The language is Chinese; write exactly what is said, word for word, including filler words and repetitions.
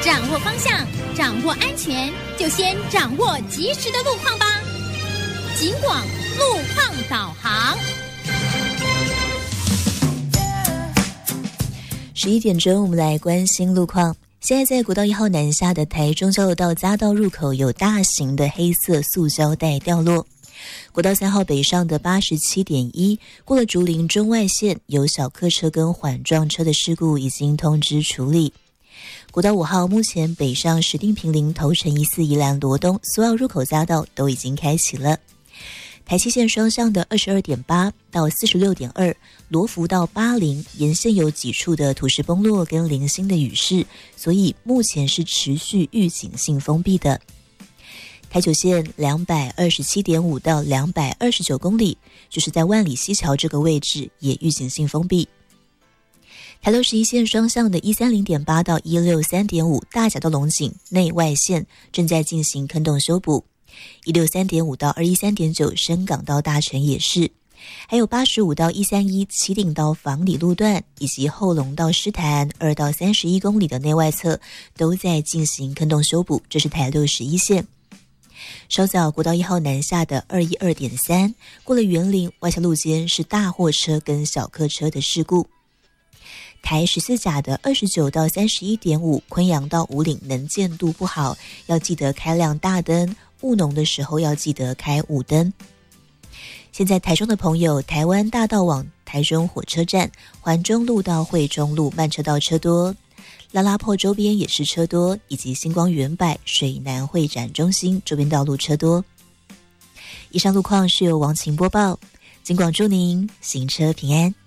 掌握方向，掌握安全，就先掌握及时的路况吧。警广路况导航。 十一点钟，我们来关心路况。现在在国道一号南下的台中交流道匝道入口有大型的黑色塑胶袋掉落。国道三号北上的 八十七点一 过了竹林中外线，有小客车跟缓撞车的事故已经通知处理。国道五号目前北上石碇坪林头城一四宜兰罗东苏澳入口匝道都已经开启了。台七线双向的 二十二点八 到 四十六点二 罗浮到八林沿线有几处的土石崩落跟零星的雨势，所以目前是持续预警性封闭的。台九线 两百二十七点五 到两百二十九公里，就是在万里溪桥这个位置也预警性封闭。台六十一线双向的 一三零点八 到 一六三点五 大甲到龙井内外线正在进行坑洞修补， 一六三点五 到 二一三点九 深港到大城也是，还有八十五到一三一旗顶到房里路段以及后龙到狮潭二到三十一公里的内外侧都在进行坑洞修补，这是台六十一线。稍早国道一号南下的 二一二点三 过了园林外下路肩是大货车跟小客车的事故。台十四甲的 二十九到三十一点五 昆阳到武岭能见度不好，要记得开亮大灯，务农的时候要记得开雾灯。现在台中的朋友，台湾大道往台中火车站环中路到惠中路慢车道车多，拉拉破周边也是车多，以及星光远百水南会展中心周边道路车多。以上路况是由王晴播报，警广祝您行车平安。